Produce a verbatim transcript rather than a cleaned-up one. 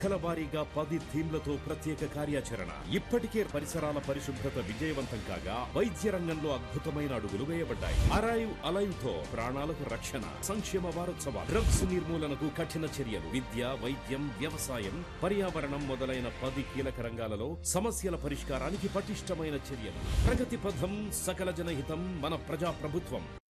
కలవారీగా పది థీమ్లతో ప్రత్యేక కార్యాచరణ. ఇప్పటికే పరిసరాల పరిశుభ్రత విజయవంతం కాగా వైద్య రంగంలో అద్భుతమైన అడుగులు వేయబడ్డాయి. అరైవ్ అలైవ్ తో ప్రాణాలకు రక్షణ. సంక్షేమ వారోత్సవాలు, డ్రగ్స్ నిర్మూలనకు కఠిన చర్యలు, విద్య, వైద్యం, వ్యవసాయం, పర్యావరణం మొదలైన పది కీలక రంగాలలో సమస్యల పరిష్కారానికి పటిష్టమైన చర్యలు. ప్రగతి పథం, సకల జనహితం, మన ప్రజా ప్రభుత్వం.